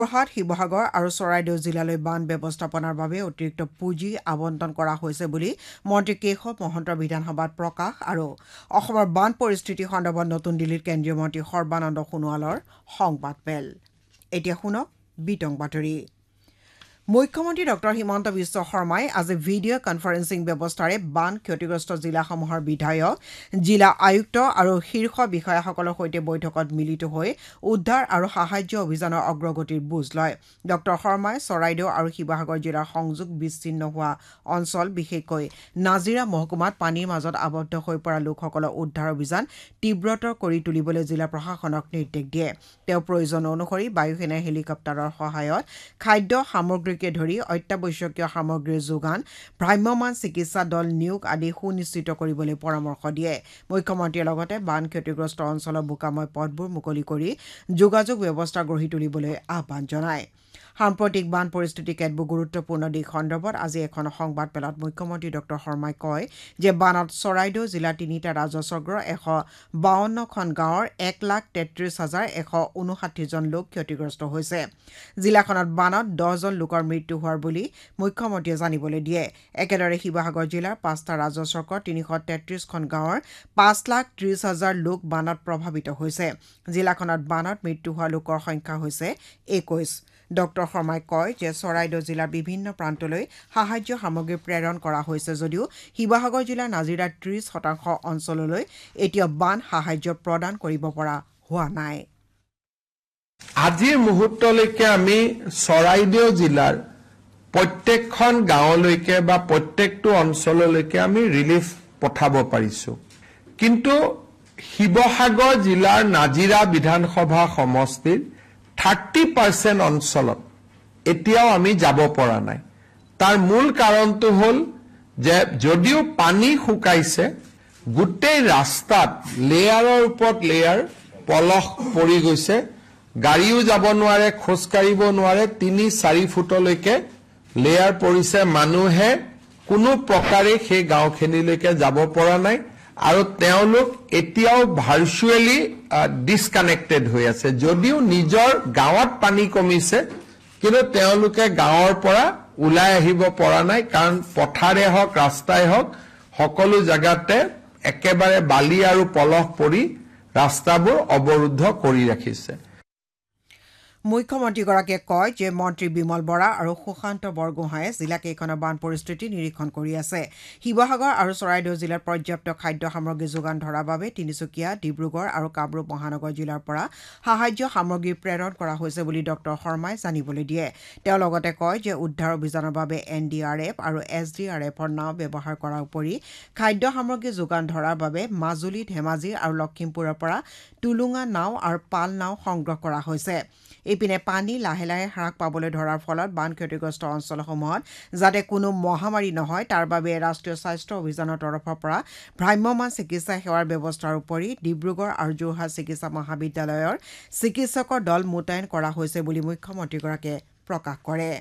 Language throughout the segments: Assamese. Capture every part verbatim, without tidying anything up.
যোৰহাট শিৱসাগৰ আৰু চৰাইদেউ জিলালৈ বান ব্যৱস্থাপনাৰ বাবে অতিৰিক্ত পুঁজি আবণ্টন কৰা হৈছে বুলি মন্ত্ৰী কেশৱ মহন্তৰ বিধানসভাত প্ৰকাশ আৰু অসমৰ বান পৰিস্থিতি সন্দৰ্ভত নতুন দিল্লীত কেন্দ্ৰীয় মন্ত্ৰী সৰ্বানন্দ সোণোৱালৰ সংবাদমেল এতিয়া শুনক বিতং বাতৰি মুখ্যমন্ত্ৰী ডক্টৰ হিমন্ত বিশ্ব শৰ্মাই আজি ভিডিঅ' কনফাৰেন্সিং ব্যৱস্থাৰে বান ক্ষতিগ্ৰস্ত জিলাসমূহৰ বিধায়ক জিলা আয়ুক্ত আৰু শীৰ্ষ বিষয়াসকলৰ সৈতে বৈঠকত মিলিত হৈ উদ্ধাৰ আৰু সাহায্য অভিযানৰ অগ্ৰগতিৰ বুজ লয় ডক্টৰ শৰ্মাই চৰাইদেউ আৰু শিৱসাগৰ জিলাৰ সংযোগ বিচ্ছিন্ন হোৱা অঞ্চল বিশেষকৈ নাজিৰা মহকুমাত পানীৰ মাজত আবদ্ধ হৈ পৰা লোকসকলৰ উদ্ধাৰ অভিযান তীব্ৰতৰ কৰি তুলিবলৈ জিলা প্ৰশাসনক নিৰ্দেশ দিয়ে তেওঁ প্ৰয়োজন অনুসৰি বায়ুসেনাৰ হেলিকপ্টাৰৰ সহায়ত খাদ্য সামগ্ৰী ধৰি অত্যাৱশ্যকীয় সামগ্ৰীৰ যোগান ভ্ৰাম্যমাণ চিকিৎসা দল নিয়োগ আদি সুনিশ্চিত কৰিবলৈ পৰামৰ্শ দিয়ে মুখ্যমন্ত্ৰীয়ে লগতে বান ক্ষতিগ্ৰস্ত অঞ্চলৰ বোকাময় পথবোৰ মুকলি কৰি যোগাযোগ ব্যৱস্থা গঢ়ি তুলিবলৈ আহ্বান জনায় সাম্প্ৰতিক বান পৰিস্থিতিৰ কেতবোৰ গুৰুত্বপূৰ্ণ দিশ সন্দৰ্ভত আজি এখন সংবাদমেলত মুখ্যমন্ত্ৰী ডক্টৰ শৰ্মাই কয় যে বানত চৰাইদেউ জিলাৰ তিনিটা ৰাজচক্ৰ এশ বাৱন্নখন গাঁৱৰ এক লাখ তেত্ৰিশ হাজাৰ এশ ঊনষাঠিজন লোক ক্ষতিগ্ৰস্ত হৈছে জিলাখনত বানত দহজন লোকৰ মৃত্যু হোৱাৰ বুলি মুখ্যমন্ত্ৰীয়ে জানিবলৈ দিয়ে একেদৰে শিৱসাগৰ জিলাৰ পাঁচটা ৰাজচক্ৰ তিনিশ তেত্ৰিশখন গাঁৱৰ পাঁচ লাখ ত্ৰিশ হাজাৰ লোক বানত প্ৰভাৱিত হৈছে জিলাখনত বানত মৃত্যু হোৱা লোকৰ সংখ্যা হৈছে একৈশ ডক্টৰ শৰ্মাই কয় যে চৰাইদেউ জিলাৰ বিভিন্ন প্ৰান্তলৈ সাহায্য সামগ্ৰী প্ৰেৰণ কৰা হৈছে যদিও শিৱসাগৰ জিলাৰ নাজিৰাৰ ত্ৰিশ শতাংশ অঞ্চললৈ এতিয়াও বান সাহায্য প্ৰদান কৰিব পৰা হোৱা নাই আজিৰ মুহূৰ্তলৈকে আমি চৰাইদেউ জিলাৰ প্ৰত্যেকখন গাঁৱলৈকে বা প্ৰত্যেকটো অঞ্চললৈকে আমি ৰিলিফ পঠাব পাৰিছো কিন্তু শিৱসাগৰ জিলাৰ নাজিৰা বিধানসভা সমষ্টিৰ থাৰ্টি পাৰ্চেণ্ট অঞ্চলত এতিয়াও আমি যাব পৰা নাই তাৰ মূল কাৰণটো হ'ল যে যদিও পানী শুকাইছে গোটেই ৰাস্তাত লেয়াৰৰ ওপৰত লেয়াৰ পলস পৰি গৈছে গাড়ীও যাব নোৱাৰে খোজ কাঢ়িব নোৱাৰে তিনি চাৰি ফুটলৈকে লেয়াৰ পৰিছে মানুহে কোনো প্ৰকাৰে সেই গাঁওখিনিলৈকে যাব পৰা নাই আৰু তেওঁলোক এতিয়াও ভাৰ্চুৱেলি ডিসকানেক্টেড হৈ আছে যদিও নিজৰ গাঁৱত পানী কমিছে কিন্তু তেওঁলোকে গাঁৱৰ পৰা ওলাই আহিব পৰা নাই কাৰণ পথাৰে হওক ৰাস্তাই হওক সকলো জায়গাতে একেবাৰে বালি আৰু পলস পৰি ৰাস্তাবোৰ অৱৰুদ্ধ কৰি ৰাখিছে মুখ্যমন্ত্ৰীগৰাকীয়ে কয় যে মন্ত্ৰী বিমল বৰা আৰু সুশান্ত বৰগোহাঁয়ে জিলাকেইখনৰ বান পৰিস্থিতি নিৰীক্ষণ কৰি আছে শিৱসাগৰ আৰু চৰাইদেউ জিলাত পৰ্যাপ্ত খাদ্য সামগ্ৰী যোগান ধৰাৰ বাবে তিনিচুকীয়া ডিব্ৰুগড় আৰু কামৰূপ মহানগৰ জিলাৰ পৰা সাহায্য সামগ্ৰী প্ৰেৰণ কৰা হৈছে বুলি ডক্টৰ শৰ্মাই জানিবলৈ দিয়ে তেওঁ লগতে কয় যে উদ্ধাৰ অভিযানৰ বাবে এন ডি আৰ এফ আৰু এছ ডি আৰ এফৰ নাও ব্যৱহাৰ কৰাৰ উপৰি খাদ্য সামগ্ৰী যোগান ধৰাৰ বাবে মাজুলী ধেমাজি আৰু লখিমপুৰৰ পৰা টুলুঙা নাও আৰু পাল নাও সংগ্ৰহ কৰা হৈছে ইপিনে পানী লাহে লাহে হ্ৰাস পাবলৈ ধৰাৰ ফলত বান ক্ষতিগ্ৰস্ত অঞ্চলসমূহত যাতে কোনো মহামাৰী নহয় তাৰ বাবে ৰাষ্ট্ৰীয় স্বাস্থ্য অভিযানৰ তৰফৰ পৰা ভ্ৰাম্যমাণ চিকিৎসা সেৱাৰ ব্যৱস্থাৰ উপৰি ডিব্ৰুগড় আৰু যোৰহাট চিকিৎসা মহাবিদ্যালয়ৰ চিকিৎসকৰ দল মোতায়েন কৰা হৈছে বুলি মুখ্যমন্ত্ৰীগৰাকীয়ে প্ৰকাশ কৰে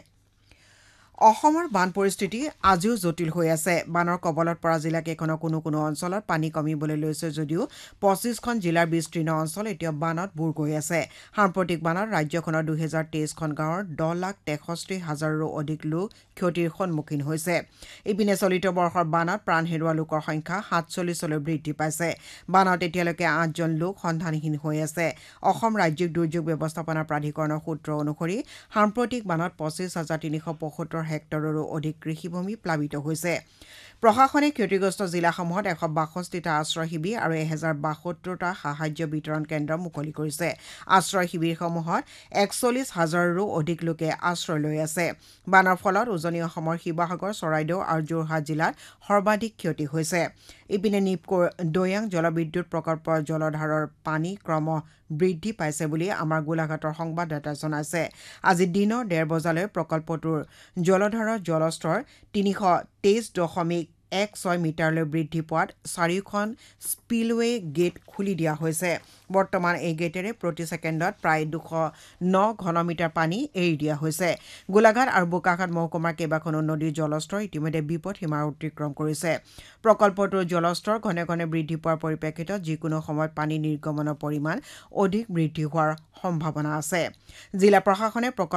অসমৰ বান পৰিস্থিতি আজিও জটিল হৈ আছে বানৰ কবলত পৰা জিলাকেইখনৰ কোনো কোনো অঞ্চলত পানী কমিবলৈ লৈছে যদিও পঁচিছখন জিলাৰ বিস্তীৰ্ণ অঞ্চল এতিয়া বানত বুৰ গৈ আছে সাম্প্ৰতিক বানত ৰাজ্যখনৰ দুহেজাৰ তেইছখন গাঁৱৰ দহ লাখ তেষষ্ঠি হাজাৰৰো অধিক লোক ক্ষতিৰ সন্মুখীন হৈছে ইপিনে চলিত বৰ্ষৰ বানত প্ৰাণ হেৰুওৱা লোকৰ সংখ্যা সাতচল্লিছলৈ বৃদ্ধি পাইছে বানত এতিয়ালৈকে আঠজন লোক সন্ধানহীন হৈ আছে অসম ৰাজ্যিক দুৰ্যোগ ব্যৱস্থাপনা প্ৰাধিকৰণৰ সূত্ৰ অনুসৰি সাম্প্ৰতিক বানত পঁচিছ হাজাৰ তিনিশ পঁয়সত্তৰ হেক্টৰৰো অধিক কৃষিভূমি প্লাবিত হৈছে প্ৰশাসনে ক্ষতিগ্ৰস্ত জিলাসমূহত এশ বাষষ্ঠিটা আশ্ৰয় শিবিৰ আৰু এহেজাৰ বাসত্তৰটা সাহায্য বিতৰণ কেন্দ্ৰ মুকলি কৰিছে আশ্ৰয় শিবিৰসমূহত একচল্লিছ হাজাৰৰো অধিক লোকে আশ্ৰয় লৈ আছে বানৰ ফলত উজনি অসমৰ শিৱসাগৰ চৰাইদেউ আৰু যোৰহাট জিলাত সৰ্বাধিক ক্ষতি হৈছে ইপিনে নিপকোৰ দৈয়াং জলবিদ্যুৎ প্ৰকল্পৰ জলধাৰৰ পানী ক্ৰম বৃদ্ধি পাইছে বুলি আমাৰ গোলাঘাটৰ সংবাদদাতাই জনাইছে আজি দিনৰ ডেৰ বজালৈ প্ৰকল্পটোৰ জলধাৰৰ জলস্তৰ তিনিশ তেইছ দশমিক এক ছয় মিটাৰলৈ বৃদ্ধি পোৱাত চাৰিখন স্পিলৱে গেট খুলি দিয়া হৈছে বৰ্তমান এই গেটেৰে প্ৰতি ছেকেণ্ডত প্ৰায় দুশ ন ঘনমিটাৰ পানী এৰি দিয়া হৈছে গোলাঘাট আৰু বোকাখাট মহকুমাৰ কেইবাখনো নদীৰ জলস্তৰ ইতিমধ্যে বিপদ সীমা অতিক্ৰম কৰিছে প্ৰকল্পটোৰ জলস্তৰ ঘনে ঘনে বৃদ্ধি পোৱাৰ পৰিপ্ৰেক্ষিতত যিকোনো সময়ত পানী নিৰ্গমনৰ পৰিমাণ অধিক বৃদ্ধি হোৱাৰ সম্ভাৱনা আছে জিলা প্ৰশাসনে